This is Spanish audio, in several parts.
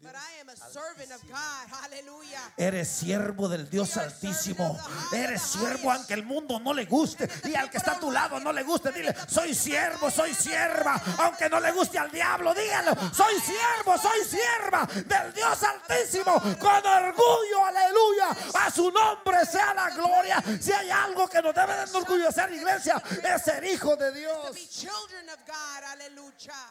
Dios. But I am a servant of God. Hallelujah. Eres siervo del Dios Altísimo. Eres siervo aunque el mundo no le guste y al que está a tu lado no le guste. Dile, soy siervo, soy sierva. Aunque no le guste al diablo, dígalo. Soy siervo, soy sierva del Dios Altísimo. Con orgullo, aleluya. A su nombre sea la gloria. Si hay algo que nos debe de enorgullecer, iglesia, es ser hijo de To be Dios. children of God. Hallelujah.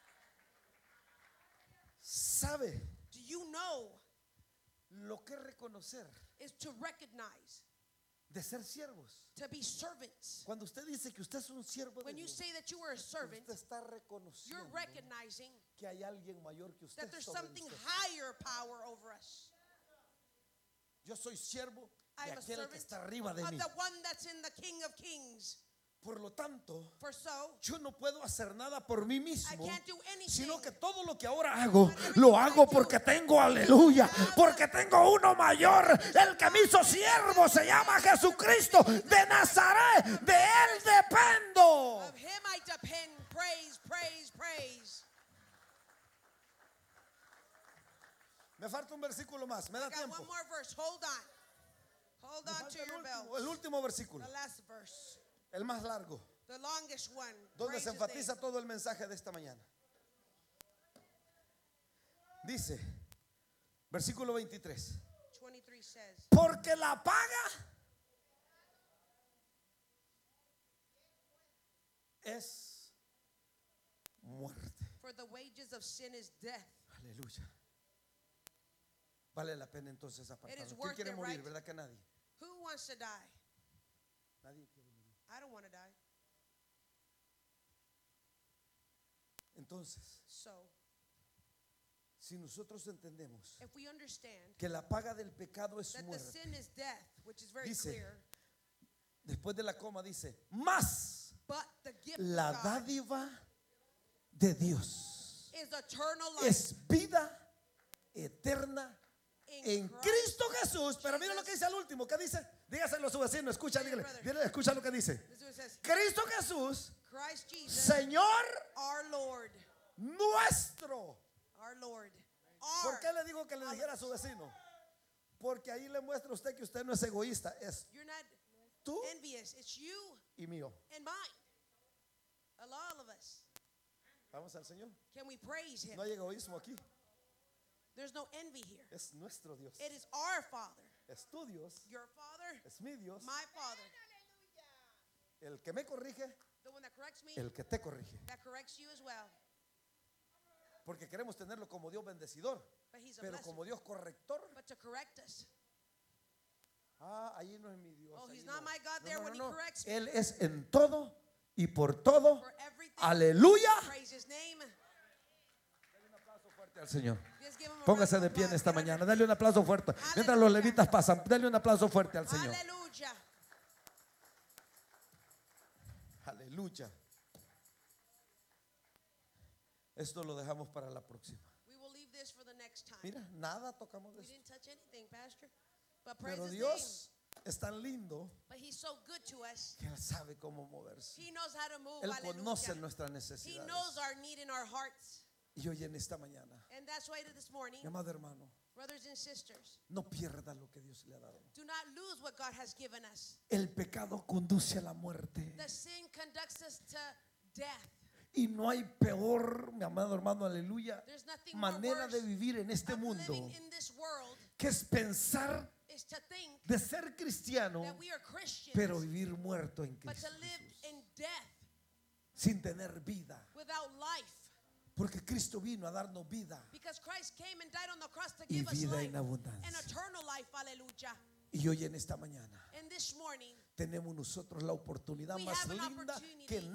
¿Sabe Do you know lo que es reconocer is to recognize, de ser siervos? to be servants? Cuando usted dice que usted es un siervo de When you Dios, say that you are a servant, usted está you're reconociendo recognizing que hay alguien mayor que usted that there's sobre something usted. higher power over us. Yo soy siervo I de am a aquel que servant está arriba de of mí. the one that's in the King of Kings. Por lo tanto, For so, yo no puedo hacer nada por mí I mismo, can't do anything. sino que todo lo que ahora hago, lo hago porque tengo, aleluya, porque tengo uno mayor. El que me hizo siervo se llama Jesucristo de Nazaret. De él dependo. Of him I depend. Praise, praise, praise. Me falta un versículo más. ¿Me da I got tiempo? one more verse. Hold on. Hold Me on falta to your belt. el último versículo, The last verse. el más largo, The longest one. donde Praise se his enfatiza name. todo el mensaje de esta mañana. Dice, versículo 23. 23 says, Porque la paga es muerte. for the wages of sin is death. Aleluya. Vale la pena entonces It apartarlo. is ¿Quién worth quiere it, morir? right? ¿Verdad que nadie? Who wants to die? Nadie quiere morir. I don't want to die. Entonces, So, si nosotros entendemos if we understand que la paga del pecado es that the muerte, sin is death, which is very Dice, clear, después de la coma dice, más but the gift la of God dádiva de Dios is eternal life es vida eterna in en Christ. Cristo Jesús. Pero mira lo que dice al último. ¿Qué dice? Dígaselo a su vecino. Escucha, dígale. Dígale, escucha lo que dice. This is what it says. Cristo Jesús, Christ Jesus, Señor our Lord, nuestro. our Lord. ¿Por Our. qué le digo que le dijera a su vecino? Porque ahí le muestra a usted que usted no es egoísta. Es You're not tú envious. It's you y mío. and mine. All of us. Vamos al Señor. Can we praise him? No hay egoísmo aquí. There's no envy here. Es nuestro Dios. It is our Father. Es tu Dios. Your Father, Es mi Dios. my Father. El que me corrige, The one that corrects me, el que te corrige. that corrects you as well. Porque queremos tenerlo como Dios bendecidor, But he's a pero blessing. como Dios corrector. But to correct us. Ahí no es mi Dios. Oh, ahí he's no. not my God there when he corrects me. Él es en todo y por todo. For everything, Aleluya. praise his name. Fuerte al Señor. Just give him a Póngase round de of pie en applause. esta Give him mañana. Dale un aplauso fuerte. Mientras los levitas pasan, dale un aplauso fuerte al Señor. Hallelujah. Aleluya. Esto lo dejamos para la próxima. We will leave this for the next time. Mira, nada tocamos de We esto. didn't touch anything, Pastor. But praise Pero his Dios es tan lindo name. But he's so good to us. que Él sabe cómo moverse. He knows how to move. Él Hallelujah. conoce nuestras He necesidades. knows our need in our hearts. Y hoy en esta mañana, And that's why this morning, mi amado hermano, brothers and sisters, no pierda lo que Dios le ha dado. do not lose what God has given us. El pecado conduce a la muerte. The sin conducts us to death. Y no hay peor, mi amado hermano, aleluya, There's nothing more manera worse de vivir en este of mundo living in this world que es pensar is to think de ser cristiano, that we are Christians, pero vivir muerto en but Cristo to live Jesús, in death sin tener vida. without life. Porque Cristo vino a darnos vida Because Christ came and died on the cross to y give us vida life en abundancia. and eternal life. Hallelujah. Y hoy en esta mañana And this morning, tenemos nosotros la oportunidad We más have an linda opportunity. que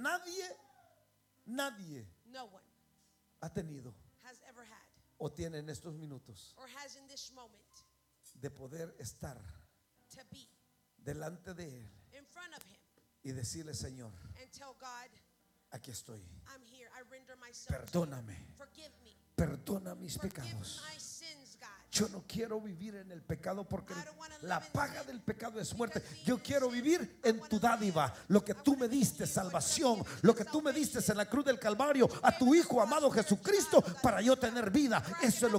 nadie no one ha tenido has ever had o tiene en estos minutos or has in this moment de poder estar to be delante de Él in front of him y decirle, Señor, and tell God, aquí estoy, I'm here. I render myself to you. perdóname, Forgive me. perdona mis Forgive pecados. my sins, God. Yo no quiero vivir en el pecado porque I don't wanna live la in paga sin, del pecado es muerte. because Yo being quiero in sin, vivir I en wanna tu live. dádiva, lo que I tú wanna me diste, believe what you have salvación, given me, lo que tú me diste salvation. en la cruz del Calvario, a tu Hijo amado Jesucristo, para yo tener vida. Eso es lo